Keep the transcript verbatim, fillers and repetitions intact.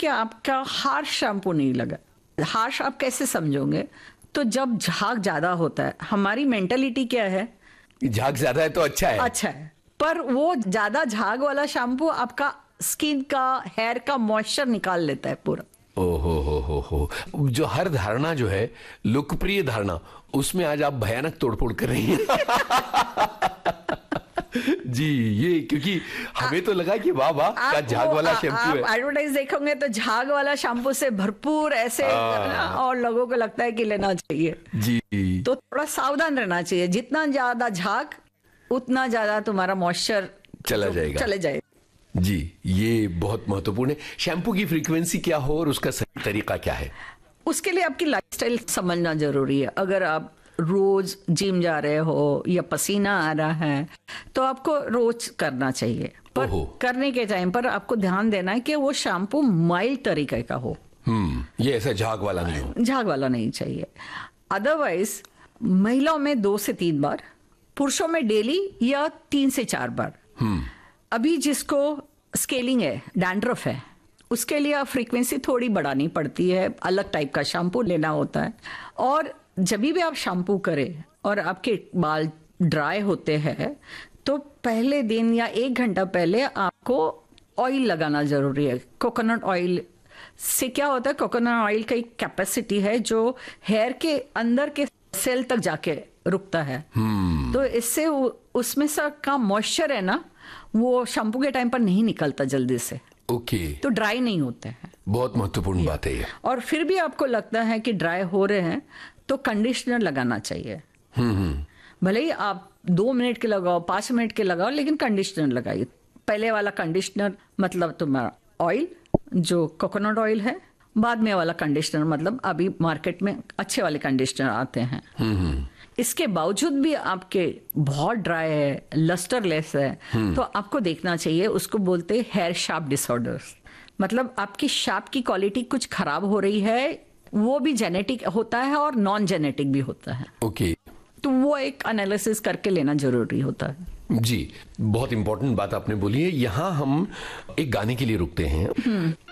कि आपका harsh shampoo नहीं लगा। हार्श आप कैसे समझोगे? तो जब झाग ज्यादा होता है, हमारी मेंटालिटी क्या है, झाग ज्यादा है तो अच्छा है, अच्छा है, पर वो ज्यादा झाग वाला शैम्पू आपका स्किन का, हेयर का मॉइस्चर निकाल लेता है पूरा। ओ हो हो हो हो जो हर धारणा जो है लोकप्रिय धारणा, उसमें आज आप भयानक तोड़फोड़ कर रही हैं। जी, ये क्योंकि हमें तो लगा कि वाह वाह क्या झाग वाला शैम्पू है। आप एडवर्टाइज देखोगे तो झाग वाला शैम्पू से भरपूर ऐसे, और लोगों को लगता है कि लेना चाहिए। जी, तो थोड़ा सावधान रहना चाहिए। जितना ज्यादा झाग उतना ज्यादा तुम्हारा मॉइस्चर चला जाएगा चले जाए। जी, ये बहुत महत्वपूर्ण है। शैम्पू की फ्रीक्वेंसी क्या हो और उसका सही तरीका क्या है? उसके लिए आपकी लाइफस्टाइल समझना जरूरी है। अगर आप रोज जिम जा रहे हो या पसीना आ रहा है तो आपको रोज करना चाहिए, पर करने के टाइम पर आपको ध्यान देना है कि वो शैम्पू माइल्ड तरीके का हो। हम्म ये ऐसा झाग वाला नहीं हो, झाग वाला नहीं चाहिए। अदरवाइज महिलाओं में दो से तीन बार, पुरुषों में डेली या तीन से चार बार। अभी जिसको स्केलिंग है, डैंड्रफ है, उसके लिए फ्रीक्वेंसी थोड़ी बढ़ानी पड़ती है, अलग टाइप का शैम्पू लेना होता है। और जब भी आप शैम्पू करें और आपके बाल ड्राई होते हैं तो पहले दिन या एक घंटा पहले आपको ऑयल लगाना जरूरी है। कोकोनट ऑयल से क्या होता है, कोकोनट ऑयल का एक कैपेसिटी है जो हेयर के अंदर के सेल तक जाके रुकता है। तो इससे उसमें से का मॉइस्चर है ना, वो शैम्पू के टाइम पर नहीं निकलता जल्दी से। Okay okay. तो ड्राई नहीं होते हैं। बहुत महत्वपूर्ण बात है ये। और फिर भी आपको लगता है कि ड्राई हो रहे हैं तो कंडीशनर लगाना चाहिए। भले ही आप दो मिनट के लगाओ, पांच मिनट के लगाओ, लेकिन कंडीशनर लगाइए। पहले वाला कंडीशनर मतलब तुम्हारा ऑयल जो कोकोनट ऑयल है, बाद में वाला कंडीशनर मतलब अभी मार्केट में अच्छे वाले कंडीशनर आते हैं। इसके बावजूद भी आपके बहुत ड्राई है, लस्टरलेस है, तो आपको देखना चाहिए। उसको बोलते हैं हेयर शार्प डिसऑर्डर्स, मतलब आपकी शार्प की क्वालिटी कुछ खराब हो रही है। वो भी जेनेटिक होता है और नॉन जेनेटिक भी होता है। Okay okay. तो वो एक एनालिसिस करके लेना जरूरी होता है। जी, बहुत इंपॉर्टेंट बात आपने बोली है। यहाँ हम एक गाने के लिए रुकते हैं।